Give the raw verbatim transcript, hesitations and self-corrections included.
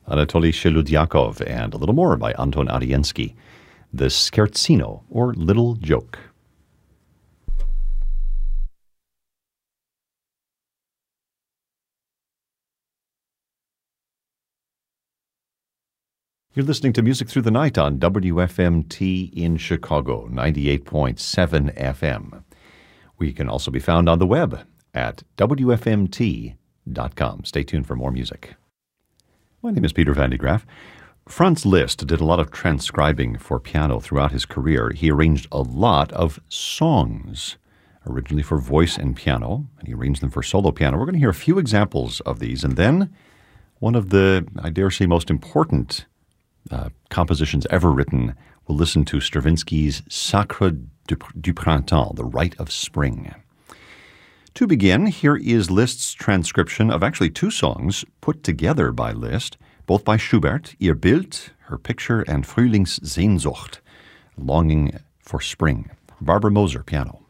Anatoly Sheludyakov, and a little more by Anton Ariensky. The Scherzino, or Little Joke. You're listening to Music Through the Night on W F M T in Chicago, ninety-eight point seven F M. We can also be found on the web at W F M T dot com. Stay tuned for more music. My name is Peter Van de Graaff. Franz Liszt did a lot of transcribing for piano throughout his career. He arranged a lot of songs, originally for voice and piano, and he arranged them for solo piano. We're going to hear a few examples of these, and then one of the, I dare say, most important uh, compositions ever written. We'll listen to Stravinsky's Sacre du, du Printemps, the Rite of Spring. To begin, here is Liszt's transcription of actually two songs put together by Liszt, both by Schubert, Ihr Bild, Her Picture, and Frühlingssehnsucht, Longing for Spring. Barbara Moser, piano.